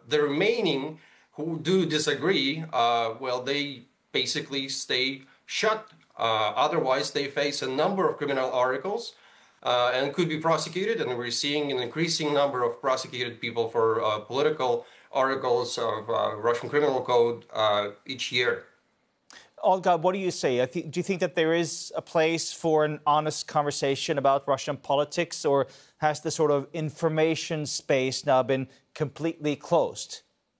The remaining who do disagree, well, they basically stay shut. Otherwise, they face a number of criminal articles and could be prosecuted. And we're seeing an increasing number of prosecuted people for political articles of Russian criminal code each year. Olga, what do you say? Do you think that there is a place for an honest conversation about Russian politics, or has the sort of information space now been completely closed?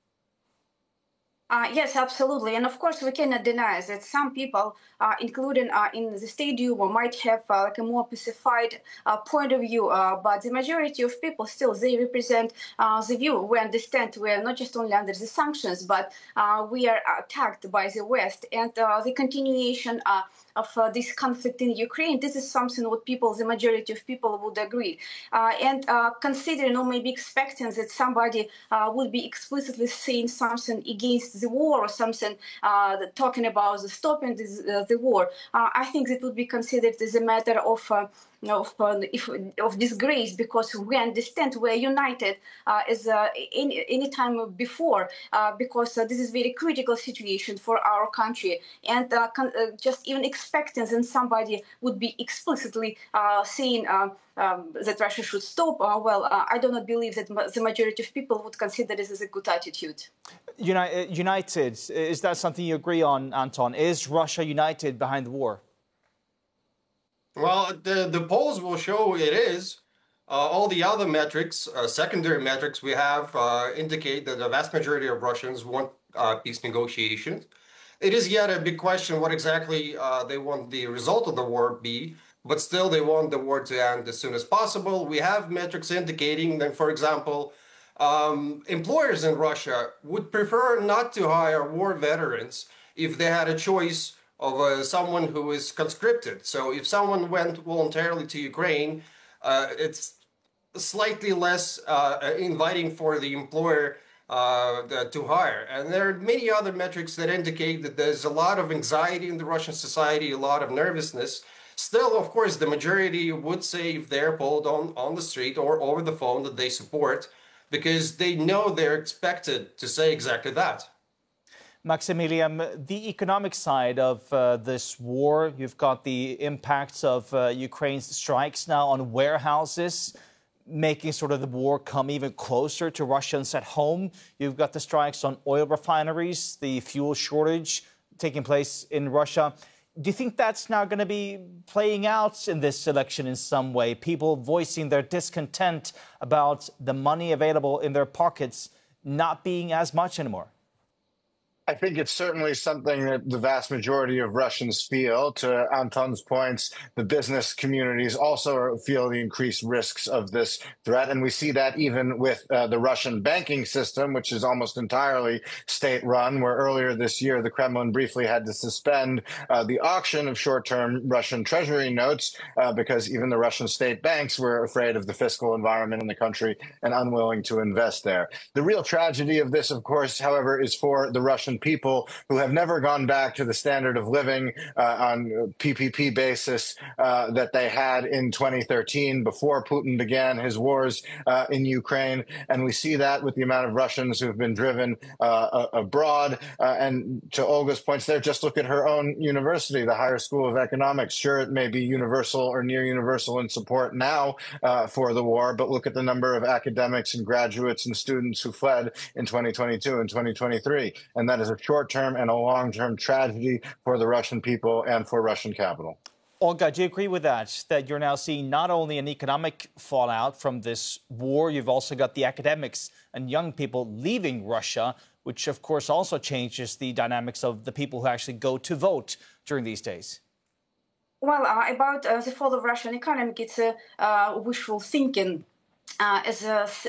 Yes, absolutely. And of course, we cannot deny that some people, including in the State Duma, might have like a more pacified point of view. But the majority of people still, they represent the view. We understand we are not just only under the sanctions, but we are attacked by the West. And the continuation of this conflict in Ukraine, this is something what people, the majority of people would agree. And considering or maybe expecting that somebody would be explicitly saying something against the war or something talking about the stopping the war, I think that would be considered as a matter of disgrace, because we understand we're united as any time before, because this is very critical situation for our country, and just even expecting that somebody would be explicitly saying that Russia should stop, I do not believe that the majority of people would consider this as a good attitude. United, is that something you agree on, Anton? Is Russia united behind the war? Well, the polls will show it is. All the other metrics, secondary metrics we have, indicate that the vast majority of Russians want peace negotiations. It is yet a big question what exactly they want the result of the war be, but still they want the war to end as soon as possible. We have metrics indicating that, for example, employers in Russia would prefer not to hire war veterans if they had a choice of someone who is conscripted. So if someone went voluntarily to Ukraine, it's slightly less inviting for the employer to hire. And there are many other metrics that indicate that there's a lot of anxiety in the Russian society, a lot of nervousness. Still, of course, the majority would say, if they're polled on the street or over the phone, that they support, because they know they're expected to say exactly that. Maximilian, the economic side of this war, you've got the impacts of Ukraine's strikes now on warehouses, making sort of the war come even closer to Russians at home. You've got the strikes on oil refineries, the fuel shortage taking place in Russia. Do you think that's now going to be playing out in this election in some way? People voicing their discontent about the money available in their pockets not being as much anymore? I think it's certainly something that the vast majority of Russians feel. To Anton's points, the business communities also feel the increased risks of this threat. And we see that even with the Russian banking system, which is almost entirely state-run, where earlier this year the Kremlin briefly had to suspend the auction of short-term Russian treasury notes because even the Russian state banks were afraid of the fiscal environment in the country and unwilling to invest there. The real tragedy of this, of course, however, is for the Russian people who have never gone back to the standard of living on PPP basis that they had in 2013 before Putin began his wars in Ukraine. And we see that with the amount of Russians who've been driven abroad. And to Olga's points there, just look at her own university, the Higher School of Economics. Sure, it may be universal or near universal in support now for the war, but look at the number of academics and graduates and students who fled in 2022 and 2023. And that is a short-term and a long-term tragedy for the Russian people and for Russian capital. Olga, do you agree with that you're now seeing not only an economic fallout from this war, you've also got the academics and young people leaving Russia, which of course also changes the dynamics of the people who actually go to vote during these days? Well, about the fall of Russian economy, it's wishful thinking. As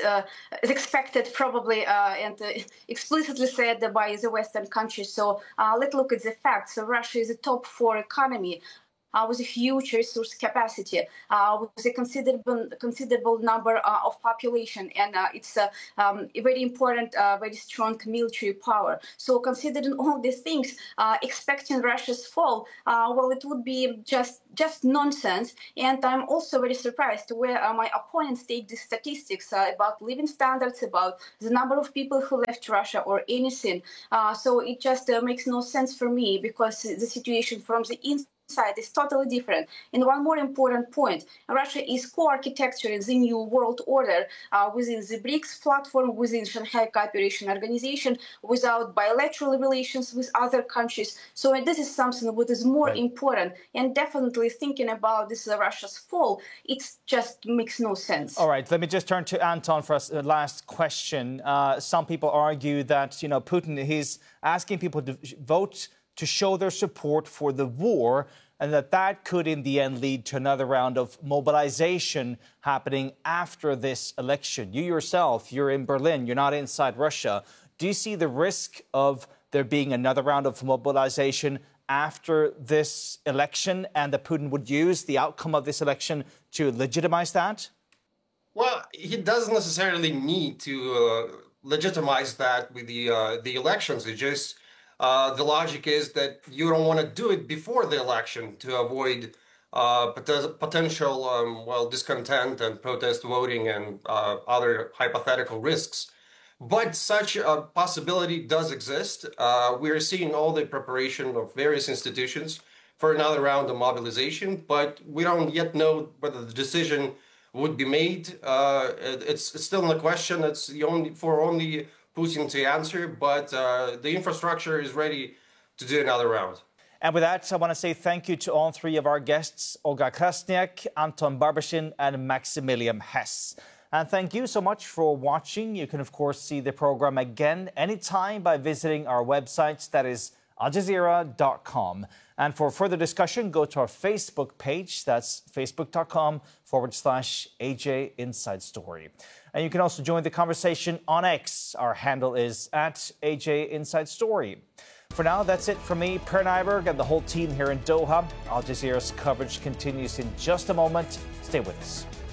expected, probably, and explicitly said by the Western countries. So let's look at the facts. So Russia is a top 4 economy. with a huge resource capacity, with a considerable number of population, and it's a very important, very strong military power. So considering all these things, expecting Russia's fall, well, it would be just nonsense. And I'm also very surprised where my opponents take these statistics about living standards, about the number of people who left Russia or anything. So it just makes no sense for me, because the situation from the inside is totally different. And one more important point, Russia is co-architecturing the new world order within the BRICS platform, within Shanghai Cooperation Organization, without bilateral relations with other countries. So this is something that is more important, and definitely thinking about this Russia's fall, it just makes no sense. All right, let me just turn to Anton for a last question. Some people argue that, Putin, he's asking people to vote to show their support for the war, and that could in the end lead to another round of mobilization happening after this election. You yourself, you're in Berlin, you're not inside Russia. Do you see the risk of there being another round of mobilization after this election, and that Putin would use the outcome of this election to legitimize that? Well, he doesn't necessarily need to legitimize that with the elections. It just the logic is that you don't want to do it before the election to avoid potential discontent and protest voting and other hypothetical risks. But such a possibility does exist. We are seeing all the preparation of various institutions for another round of mobilization, but we don't yet know whether the decision would be made. It's still a question. It's only Putin to answer, but the infrastructure is ready to do another round. And with that, I want to say thank you to all three of our guests, Olga Krasniak, Anton Barbashin, and Maximilian Hess. And thank you so much for watching. You can, of course, see the program again anytime by visiting our website, that is aljazeera.com. And for further discussion, go to our Facebook page. That's facebook.com/AJ Inside Story. And you can also join the conversation on X. Our handle is @AJ Inside Story. For now, that's it from me, Per Nyberg, and the whole team here in Doha. Al Jazeera's coverage continues in just a moment. Stay with us.